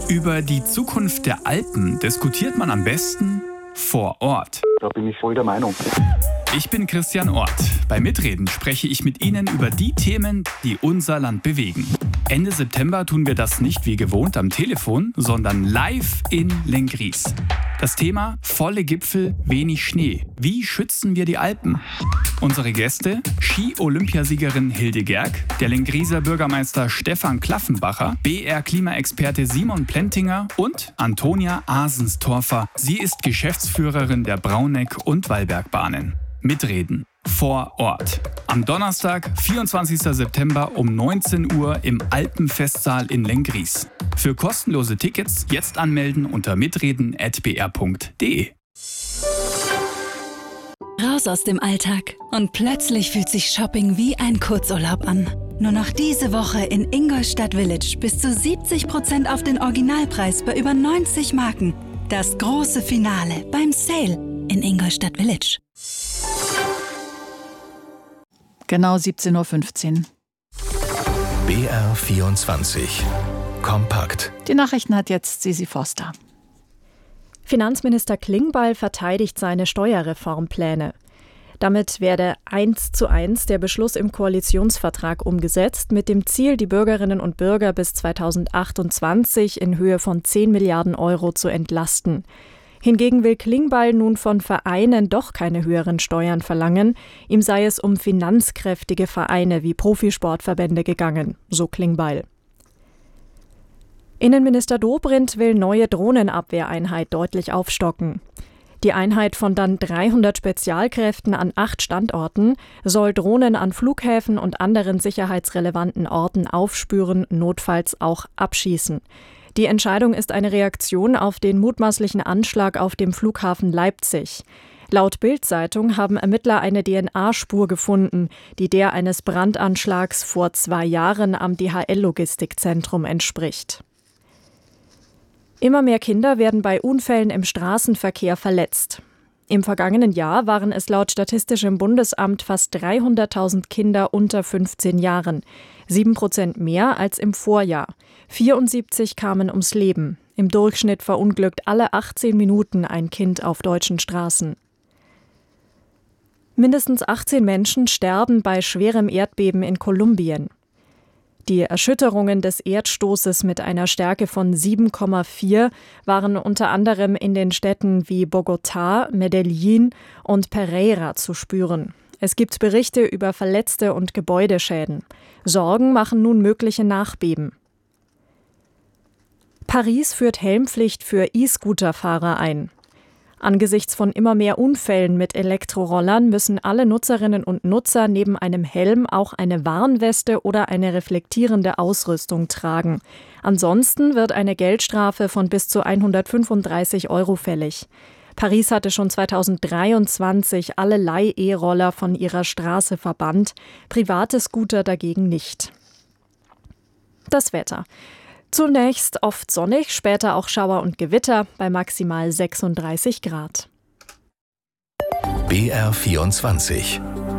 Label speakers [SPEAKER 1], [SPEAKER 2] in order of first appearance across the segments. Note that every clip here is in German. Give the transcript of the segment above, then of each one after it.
[SPEAKER 1] Über die Zukunft der Alpen diskutiert man am besten vor Ort.
[SPEAKER 2] Da bin ich voll der Meinung.
[SPEAKER 1] Ich bin Christian Ort. Bei Mitreden spreche ich mit Ihnen über die Themen, die unser Land bewegen. Ende September tun wir das nicht wie gewohnt am Telefon, sondern live in Lenggries. Das Thema: volle Gipfel, wenig Schnee. Wie schützen wir die Alpen? Unsere Gäste: Ski-Olympiasiegerin Hilde Gerg, der Lengrieser Bürgermeister Stefan Klaffenbacher, BR-Klimaexperte Simon Plentinger und Antonia Asenstorfer. Sie ist Geschäftsführerin der Brauneck- und Wallbergbahnen. Mitreden vor Ort. Am Donnerstag, 24. September um 19 Uhr im Alpenfestsaal in Lenggries. Für kostenlose Tickets jetzt anmelden unter mitreden@br.de.
[SPEAKER 3] Raus aus dem Alltag und plötzlich fühlt sich Shopping wie ein Kurzurlaub an. Nur noch diese Woche in Ingolstadt Village bis zu 70% auf den Originalpreis bei über 90 Marken. Das große Finale beim Sale in Ingolstadt Village.
[SPEAKER 4] Genau 17.15 Uhr.
[SPEAKER 5] BR24 Kompakt.
[SPEAKER 4] Die Nachrichten hat jetzt Sisi Foster.
[SPEAKER 6] Finanzminister Klingbeil verteidigt seine Steuerreformpläne. Damit werde 1:1 der Beschluss im Koalitionsvertrag umgesetzt, mit dem Ziel, die Bürgerinnen und Bürger bis 2028 in Höhe von 10 Milliarden Euro zu entlasten. Hingegen will Klingbeil nun von Vereinen doch keine höheren Steuern verlangen. Ihm sei es um finanzkräftige Vereine wie Profisportverbände gegangen, so Klingbeil. Innenminister Dobrindt will neue Drohnenabwehreinheit deutlich aufstocken. Die Einheit von dann 300 Spezialkräften an 8 Standorten soll Drohnen an Flughäfen und anderen sicherheitsrelevanten Orten aufspüren, notfalls auch abschießen. Die Entscheidung ist eine Reaktion auf den mutmaßlichen Anschlag auf dem Flughafen Leipzig. Laut Bild-Zeitung haben Ermittler eine DNA-Spur gefunden, die der eines Brandanschlags vor 2 Jahren am DHL-Logistikzentrum entspricht. Immer mehr Kinder werden bei Unfällen im Straßenverkehr verletzt. Im vergangenen Jahr waren es laut Statistischem Bundesamt fast 300.000 Kinder unter 15 Jahren, 7% mehr als im Vorjahr. 74 kamen ums Leben. Im Durchschnitt verunglückt alle 18 Minuten ein Kind auf deutschen Straßen. Mindestens 18 Menschen sterben bei schwerem Erdbeben in Kolumbien. Die Erschütterungen des Erdstoßes mit einer Stärke von 7,4 waren unter anderem in den Städten wie Bogotá, Medellín und Pereira zu spüren. Es gibt Berichte über Verletzte und Gebäudeschäden. Sorgen machen nun mögliche Nachbeben. Paris führt Helmpflicht für E-Scooter-Fahrer ein. Angesichts von immer mehr Unfällen mit Elektrorollern müssen alle Nutzerinnen und Nutzer neben einem Helm auch eine Warnweste oder eine reflektierende Ausrüstung tragen. Ansonsten wird eine Geldstrafe von bis zu 135 € fällig. Paris hatte schon 2023 alle Leih-E-Roller von ihrer Straße verbannt, private Scooter dagegen nicht. Das Wetter. Zunächst oft sonnig, später auch Schauer und Gewitter bei maximal 36 Grad.
[SPEAKER 5] BR24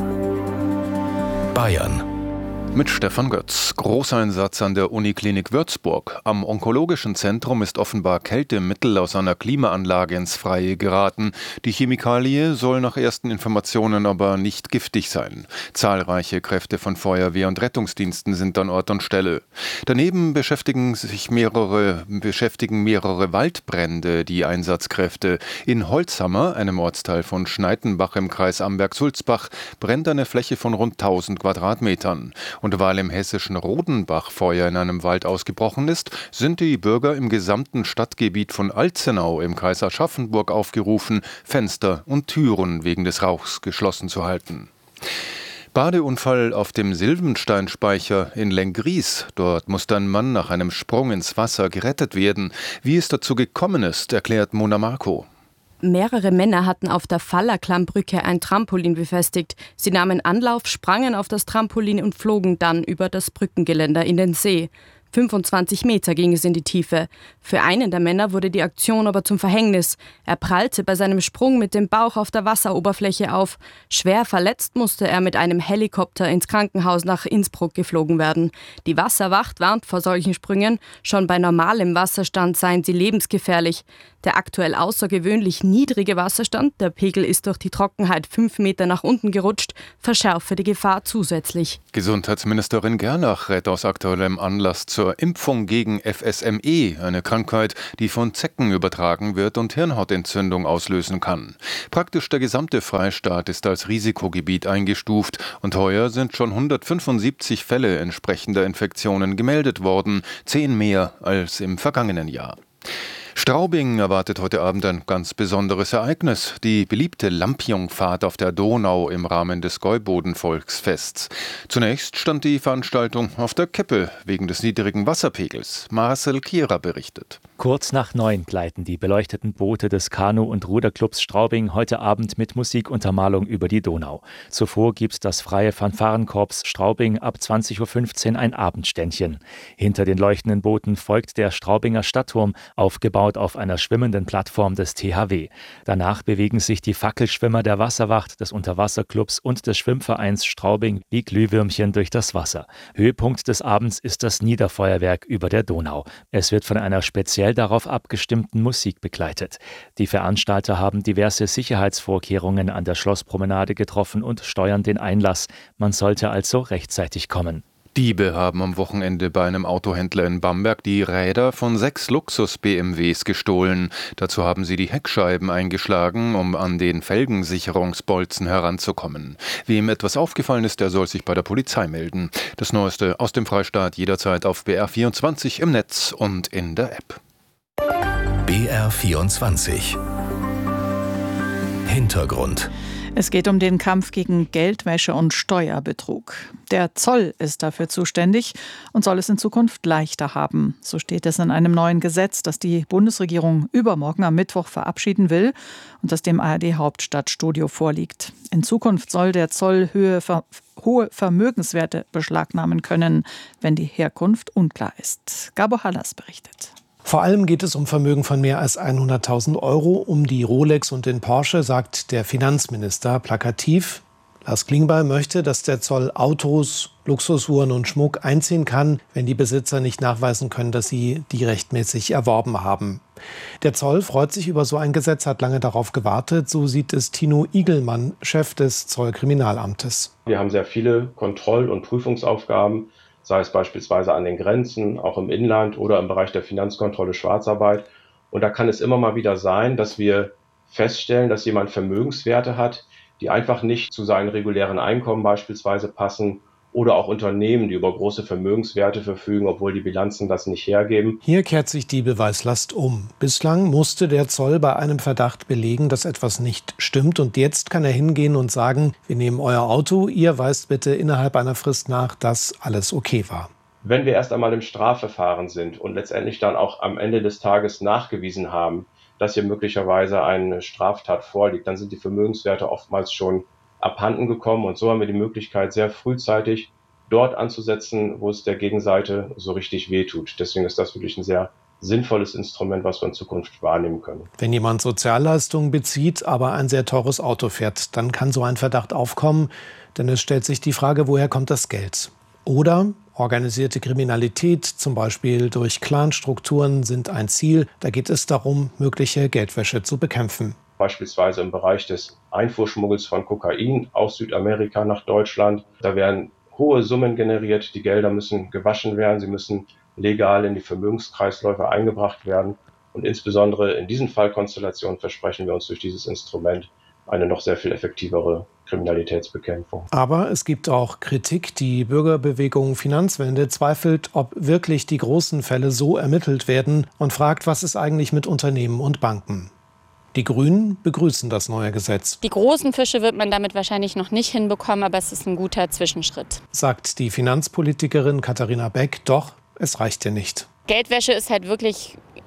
[SPEAKER 5] Bayern.
[SPEAKER 7] Mit Stefan Götz. Großeinsatz an der Uniklinik Würzburg. Am onkologischen Zentrum ist offenbar Kältemittel aus einer Klimaanlage ins Freie geraten. Die Chemikalie soll nach ersten Informationen aber nicht giftig sein. Zahlreiche Kräfte von Feuerwehr und Rettungsdiensten sind an Ort und Stelle. Daneben beschäftigen mehrere Waldbrände die Einsatzkräfte. In Holzhammer, einem Ortsteil von Schneitenbach im Kreis Amberg-Sulzbach, brennt eine Fläche von rund 1000 Quadratmetern. Und weil im hessischen Rodenbach Feuer in einem Wald ausgebrochen ist, sind die Bürger im gesamten Stadtgebiet von Alzenau im Kreis Aschaffenburg aufgerufen, Fenster und Türen wegen des Rauchs geschlossen zu halten. Badeunfall auf dem Silvensteinspeicher in Lenggries. Dort musste ein Mann nach einem Sprung ins Wasser gerettet werden. Wie es dazu gekommen ist, erklärt Mona Marco.
[SPEAKER 8] Mehrere Männer hatten auf der Fallerklammbrücke ein Trampolin befestigt. Sie nahmen Anlauf, sprangen auf das Trampolin und flogen dann über das Brückengeländer in den See. 25 Meter ging es in die Tiefe. Für einen der Männer wurde die Aktion aber zum Verhängnis. Er prallte bei seinem Sprung mit dem Bauch auf der Wasseroberfläche auf. Schwer verletzt musste er mit einem Helikopter ins Krankenhaus nach Innsbruck geflogen werden. Die Wasserwacht warnt vor solchen Sprüngen. Schon bei normalem Wasserstand seien sie lebensgefährlich. Der aktuell außergewöhnlich niedrige Wasserstand, der Pegel ist durch die Trockenheit 5 Meter nach unten gerutscht, verschärfe die Gefahr zusätzlich.
[SPEAKER 7] Gesundheitsministerin Gerlach rät aus aktuellem Anlass zur Impfung gegen FSME, eine Krankheit, die von Zecken übertragen wird und Hirnhautentzündung auslösen kann. Praktisch der gesamte Freistaat ist als Risikogebiet eingestuft und heuer sind schon 175 Fälle entsprechender Infektionen gemeldet worden, 10 mehr als im vergangenen Jahr. Straubing erwartet heute Abend ein ganz besonderes Ereignis, die beliebte Lampion-Fahrt auf der Donau im Rahmen des Gäuboden-Volksfests. Zunächst stand die Veranstaltung auf der Kippe wegen des niedrigen Wasserpegels. Marcel Kierer berichtet.
[SPEAKER 2] Kurz nach 9 gleiten die beleuchteten Boote des Kanu- und Ruderclubs Straubing heute Abend mit Musikuntermalung über die Donau. Zuvor gibt das Freie Fanfarenkorps Straubing ab 20.15 Uhr ein Abendständchen. Hinter den leuchtenden Booten folgt der Straubinger Stadtturm, aufgebaut auf einer schwimmenden Plattform des THW. Danach bewegen sich die Fackelschwimmer der Wasserwacht, des Unterwasserclubs und des Schwimmvereins Straubing wie Glühwürmchen durch das Wasser. Höhepunkt des Abends ist das Niederfeuerwerk über der Donau. Es wird von einer speziell darauf abgestimmten Musik begleitet. Die Veranstalter haben diverse Sicherheitsvorkehrungen an der Schlosspromenade getroffen und steuern den Einlass. Man sollte also rechtzeitig kommen.
[SPEAKER 7] Diebe haben am Wochenende bei einem Autohändler in Bamberg die Räder von 6 Luxus-BMWs gestohlen. Dazu haben sie die Heckscheiben eingeschlagen, um an den Felgensicherungsbolzen heranzukommen. Wem etwas aufgefallen ist, der soll sich bei der Polizei melden. Das Neueste aus dem Freistaat jederzeit auf BR24 im Netz und in der App.
[SPEAKER 5] BR24 Hintergrund.
[SPEAKER 4] Es geht um den Kampf gegen Geldwäsche und Steuerbetrug. Der Zoll ist dafür zuständig und soll es in Zukunft leichter haben. So steht es in einem neuen Gesetz, das die Bundesregierung übermorgen am Mittwoch verabschieden will und das dem ARD-Hauptstadtstudio vorliegt. In Zukunft soll der Zoll hohe Vermögenswerte beschlagnahmen können, wenn die Herkunft unklar ist. Gabor Hallas berichtet.
[SPEAKER 9] Vor allem geht es um Vermögen von mehr als 100.000 Euro. Um die Rolex und den Porsche sagt der Finanzminister plakativ. Lars Klingbeil möchte, dass der Zoll Autos, Luxusuhren und Schmuck einziehen kann, wenn die Besitzer nicht nachweisen können, dass sie die rechtmäßig erworben haben. Der Zoll freut sich über so ein Gesetz, hat lange darauf gewartet. So sieht es Tino Igelmann, Chef des Zollkriminalamtes.
[SPEAKER 10] Wir haben sehr viele Kontroll- und Prüfungsaufgaben, sei es beispielsweise an den Grenzen, auch im Inland oder im Bereich der Finanzkontrolle Schwarzarbeit. Und da kann es immer mal wieder sein, dass wir feststellen, dass jemand Vermögenswerte hat, die einfach nicht zu seinen regulären Einkommen beispielsweise passen, oder auch Unternehmen, die über große Vermögenswerte verfügen, obwohl die Bilanzen das nicht hergeben.
[SPEAKER 9] Hier kehrt sich die Beweislast um. Bislang musste der Zoll bei einem Verdacht belegen, dass etwas nicht stimmt. Und jetzt kann er hingehen und sagen, wir nehmen euer Auto, ihr weist bitte innerhalb einer Frist nach, dass alles okay war.
[SPEAKER 10] Wenn wir erst einmal im Strafverfahren sind und letztendlich dann auch am Ende des Tages nachgewiesen haben, dass hier möglicherweise eine Straftat vorliegt, dann sind die Vermögenswerte oftmals schon abhanden gekommen. Und so haben wir die Möglichkeit, sehr frühzeitig dort anzusetzen, wo es der Gegenseite so richtig wehtut. Deswegen ist das wirklich ein sehr sinnvolles Instrument, was wir in Zukunft wahrnehmen können.
[SPEAKER 9] Wenn jemand Sozialleistungen bezieht, aber ein sehr teures Auto fährt, dann kann so ein Verdacht aufkommen, denn es stellt sich die Frage, woher kommt das Geld? Oder organisierte Kriminalität, zum Beispiel durch Clanstrukturen, sind ein Ziel. Da geht es darum, mögliche Geldwäsche zu bekämpfen.
[SPEAKER 10] Beispielsweise im Bereich des Einfuhrschmuggels von Kokain aus Südamerika nach Deutschland. Da werden hohe Summen generiert, die Gelder müssen gewaschen werden, sie müssen legal in die Vermögenskreisläufe eingebracht werden. Und insbesondere in diesen Fallkonstellationen versprechen wir uns durch dieses Instrument eine noch sehr viel effektivere Kriminalitätsbekämpfung.
[SPEAKER 9] Aber es gibt auch Kritik. Die Bürgerbewegung Finanzwende zweifelt, ob wirklich die großen Fälle so ermittelt werden und fragt, was ist eigentlich mit Unternehmen und Banken? Die Grünen begrüßen das neue Gesetz.
[SPEAKER 11] Die großen Fische wird man damit wahrscheinlich noch nicht hinbekommen, aber es ist ein guter Zwischenschritt.
[SPEAKER 9] Sagt die Finanzpolitikerin Katharina Beck, doch es reicht ja nicht.
[SPEAKER 11] Geldwäsche ist halt wirklich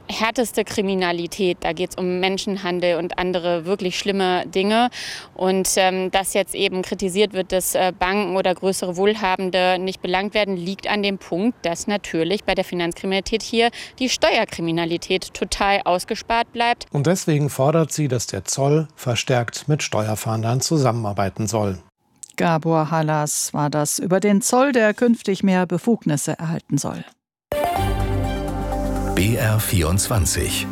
[SPEAKER 11] härteste Kriminalität. Da geht es um Menschenhandel und andere wirklich schlimme Dinge. Und dass jetzt eben kritisiert wird, dass Banken oder größere Wohlhabende nicht belangt werden, liegt an dem Punkt, dass natürlich bei der Finanzkriminalität hier die Steuerkriminalität total ausgespart bleibt.
[SPEAKER 9] Und deswegen fordert sie, dass der Zoll verstärkt mit Steuerfahndern zusammenarbeiten soll.
[SPEAKER 4] Gabor Halas war das über den Zoll, der künftig mehr Befugnisse erhalten soll.
[SPEAKER 5] BR24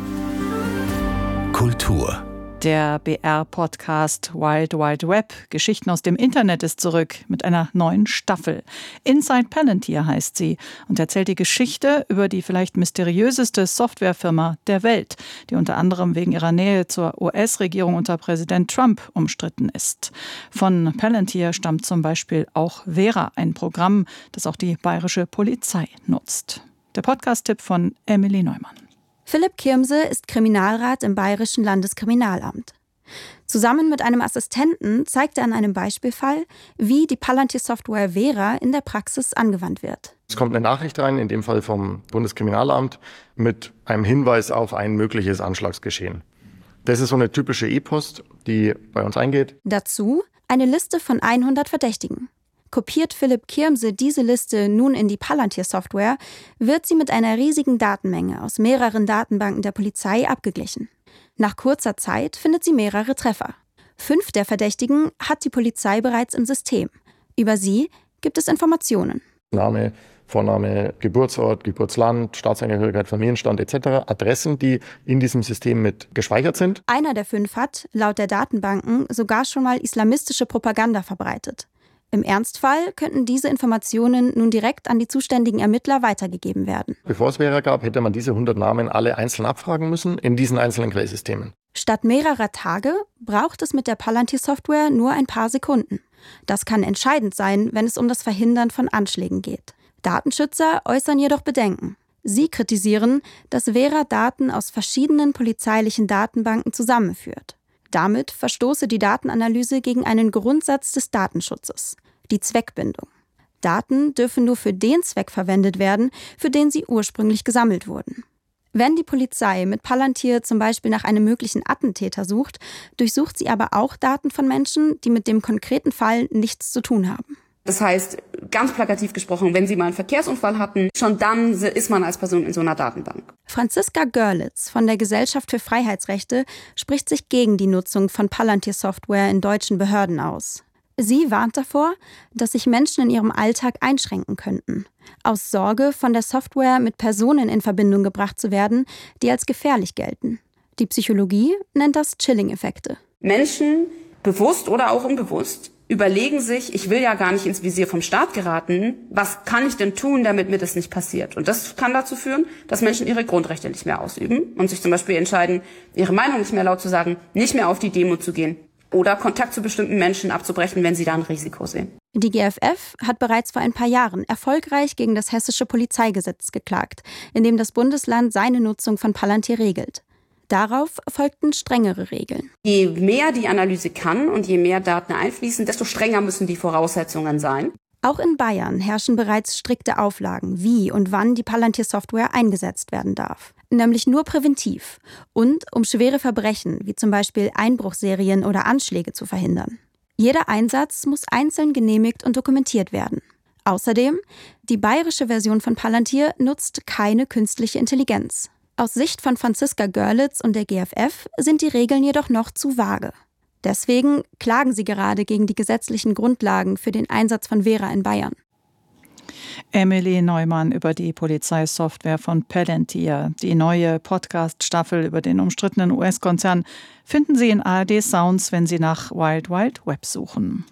[SPEAKER 5] Kultur.
[SPEAKER 4] Der BR-Podcast Wild Wild Web, Geschichten aus dem Internet, ist zurück mit einer neuen Staffel. Inside Palantir heißt sie und erzählt die Geschichte über die vielleicht mysteriöseste Softwarefirma der Welt, die unter anderem wegen ihrer Nähe zur US-Regierung unter Präsident Trump umstritten ist. Von Palantir stammt zum Beispiel auch Vera, ein Programm, das auch die bayerische Polizei nutzt. Der Podcast-Tipp von Emily Neumann.
[SPEAKER 12] Philipp Kirmse ist Kriminalrat im Bayerischen Landeskriminalamt. Zusammen mit einem Assistenten zeigt er an einem Beispielfall, wie die Palantir-Software Vera in der Praxis angewandt wird.
[SPEAKER 13] Es kommt eine Nachricht rein, in dem Fall vom Bundeskriminalamt, mit einem Hinweis auf ein mögliches Anschlagsgeschehen. Das ist so eine typische E-Post, die bei uns eingeht.
[SPEAKER 12] Dazu eine Liste von 100 Verdächtigen. Kopiert Philipp Kirmse diese Liste nun in die Palantir-Software, wird sie mit einer riesigen Datenmenge aus mehreren Datenbanken der Polizei abgeglichen. Nach kurzer Zeit findet sie mehrere Treffer. 5 der Verdächtigen hat die Polizei bereits im System. Über sie gibt es Informationen.
[SPEAKER 13] Name, Vorname, Geburtsort, Geburtsland, Staatsangehörigkeit, Familienstand etc. Adressen, die in diesem System mit gespeichert sind.
[SPEAKER 12] Einer der 5 hat, laut der Datenbanken, sogar schon mal islamistische Propaganda verbreitet. Im Ernstfall könnten diese Informationen nun direkt an die zuständigen Ermittler weitergegeben werden.
[SPEAKER 13] Bevor es Vera gab, hätte man diese 100 Namen alle einzeln abfragen müssen in diesen einzelnen Quellsystemen.
[SPEAKER 12] Statt mehrerer Tage braucht es mit der Palantir-Software nur ein paar Sekunden. Das kann entscheidend sein, wenn es um das Verhindern von Anschlägen geht. Datenschützer äußern jedoch Bedenken. Sie kritisieren, dass Vera Daten aus verschiedenen polizeilichen Datenbanken zusammenführt. Damit verstoße die Datenanalyse gegen einen Grundsatz des Datenschutzes, die Zweckbindung. Daten dürfen nur für den Zweck verwendet werden, für den sie ursprünglich gesammelt wurden. Wenn die Polizei mit Palantir zum Beispiel nach einem möglichen Attentäter sucht, durchsucht sie aber auch Daten von Menschen, die mit dem konkreten Fall nichts zu tun haben.
[SPEAKER 14] Das heißt, ganz plakativ gesprochen, wenn Sie mal einen Verkehrsunfall hatten, schon dann ist man als Person in so einer Datenbank.
[SPEAKER 12] Franziska Görlitz von der Gesellschaft für Freiheitsrechte spricht sich gegen die Nutzung von Palantir-Software in deutschen Behörden aus. Sie warnt davor, dass sich Menschen in ihrem Alltag einschränken könnten, aus Sorge, von der Software mit Personen in Verbindung gebracht zu werden, die als gefährlich gelten. Die Psychologie nennt das Chilling-Effekte.
[SPEAKER 14] Menschen, bewusst oder auch unbewusst, überlegen sich, ich will ja gar nicht ins Visier vom Staat geraten, was kann ich denn tun, damit mir das nicht passiert? Und das kann dazu führen, dass Menschen ihre Grundrechte nicht mehr ausüben und sich zum Beispiel entscheiden, ihre Meinung nicht mehr laut zu sagen, nicht mehr auf die Demo zu gehen oder Kontakt zu bestimmten Menschen abzubrechen, wenn sie da ein Risiko sehen.
[SPEAKER 12] Die GfF hat bereits vor ein paar Jahren erfolgreich gegen das hessische Polizeigesetz geklagt, in dem das Bundesland seine Nutzung von Palantir regelt. Darauf folgten strengere Regeln.
[SPEAKER 14] Je mehr die Analyse kann und je mehr Daten einfließen, desto strenger müssen die Voraussetzungen sein.
[SPEAKER 12] Auch in Bayern herrschen bereits strikte Auflagen, wie und wann die Palantir-Software eingesetzt werden darf. Nämlich nur präventiv und um schwere Verbrechen, wie zum Beispiel Einbruchserien oder Anschläge, zu verhindern. Jeder Einsatz muss einzeln genehmigt und dokumentiert werden. Außerdem, die bayerische Version von Palantir nutzt keine künstliche Intelligenz. Aus Sicht von Franziska Görlitz und der GfF sind die Regeln jedoch noch zu vage. Deswegen klagen sie gerade gegen die gesetzlichen Grundlagen für den Einsatz von Vera in Bayern.
[SPEAKER 4] Emily Neumann über die Polizeisoftware von Palantir. Die neue Podcast-Staffel über den umstrittenen US-Konzern finden Sie in ARD Sounds, wenn Sie nach Wild Wild Web suchen.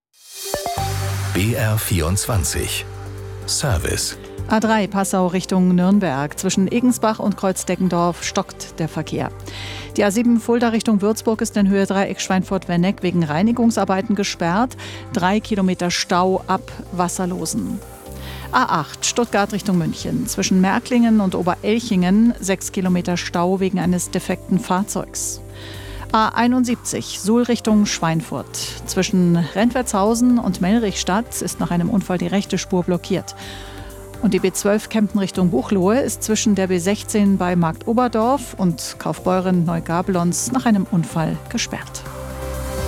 [SPEAKER 5] BR24 Service.
[SPEAKER 4] A3 Passau Richtung Nürnberg. Zwischen Egensbach und Kreuzdeggendorf stockt der Verkehr. Die A7 Fulda Richtung Würzburg ist in Höhe Dreieck Schweinfurt-Wenneck wegen Reinigungsarbeiten gesperrt. 3 Kilometer Stau ab Wasserlosen. A8 Stuttgart Richtung München. Zwischen Märklingen und Oberelchingen 6 Kilometer Stau wegen eines defekten Fahrzeugs. A71 Suhl Richtung Schweinfurt. Zwischen Rentwertshausen und Mellrichstadt ist nach einem Unfall die rechte Spur blockiert. Und die B12 Kempten Richtung Buchloe ist zwischen der B16 bei Marktoberdorf und Kaufbeuren Neugabelons nach einem Unfall gesperrt.